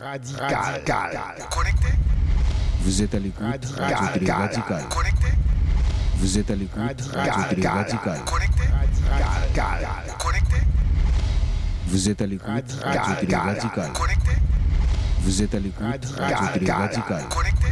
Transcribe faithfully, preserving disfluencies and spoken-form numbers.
Radical. Connecté. Vous êtes à l'écoute Radio Télé Radical. Connecté. Vous êtes à l'écoute Radio Télé Radical. Connecté. Connecté. Vous êtes à l'écoute Radio Télé Radical. Connecté. Vous êtes à l'écoute Radio Télé Radical. Connecté.